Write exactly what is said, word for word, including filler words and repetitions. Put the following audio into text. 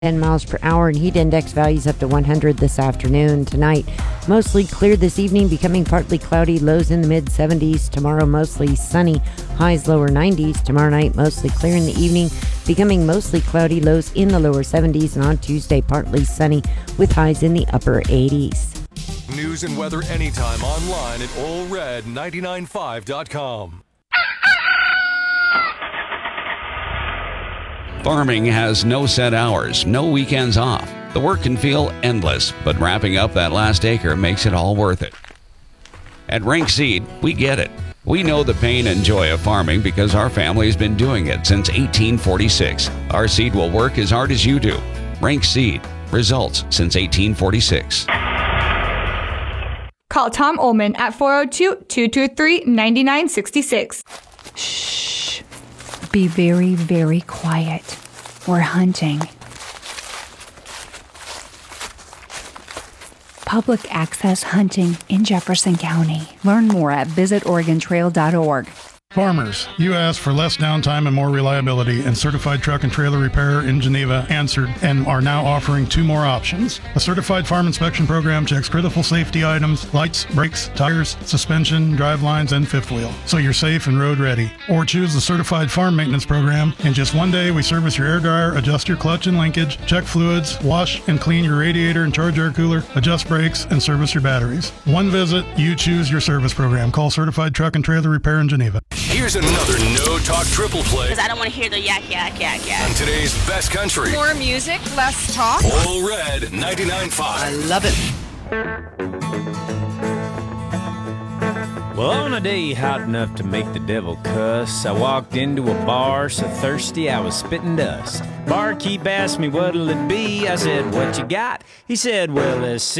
ten miles per hour, and heat index values up to one hundred this afternoon. Tonight, mostly clear this evening, becoming partly cloudy, lows in the mid seventies. Tomorrow, mostly sunny, highs lower nineties. Tomorrow night, mostly clear in the evening, becoming mostly cloudy, lows in the lower seventies. And on Tuesday, partly sunny with highs in the upper eighties. News and weather anytime online at Ole Red ninety-nine point five dot com. Farming has no set hours, no weekends off. The work can feel endless, but wrapping up that last acre makes it all worth it. At Rank Seed, we get it. We know the pain and joy of farming because our family has been doing it since eighteen forty-six. Our seed will work as hard as you do. Rank Seed. Results since eighteen forty-six. Call Tom Ullman at four oh two, two two three, nine nine six six. Shh. Be very, very quiet. We're hunting. Public access hunting in Jefferson County. Learn more at visit oregon trail dot org. Farmers, you asked for less downtime and more reliability, and Certified Truck and Trailer Repair in Geneva answered and are now offering two more options. A certified farm inspection program checks critical safety items, lights, brakes, tires, suspension, drive lines, and fifth wheel, so you're safe and road ready. Or choose the Certified Farm Maintenance Program. In just one day, we service your air dryer, adjust your clutch and linkage, check fluids, wash and clean your radiator and charge air cooler, adjust brakes, and service your batteries. One visit, you choose your service program. Call Certified Truck and Trailer Repair in Geneva. Here's another no-talk triple play. Because I don't want to hear the yak, yak, yak, yak. On today's best country. More music, less talk. Ole Red ninety-nine point five. I love it. Well, on a day hot enough to make the devil cuss, I walked into a bar so thirsty I was spitting dust. Barkeep asked me what'll it be. I said, what you got? He said, well, let's see.